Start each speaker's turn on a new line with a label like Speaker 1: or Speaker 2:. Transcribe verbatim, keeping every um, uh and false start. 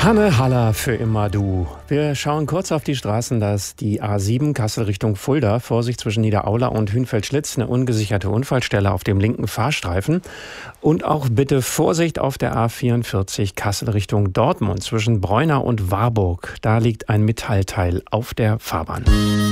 Speaker 1: Hanne Haller für immer du. Wir schauen kurz auf die Straßen, dass die A sieben Kassel Richtung Fulda, Vorsicht zwischen Niederaula und Hünfeld-Schlitz, eine ungesicherte Unfallstelle auf dem linken Fahrstreifen. Und auch bitte Vorsicht auf der A vierundvierzig Kassel Richtung Dortmund zwischen Bräuna und Warburg. Da liegt ein Metallteil auf der Fahrbahn.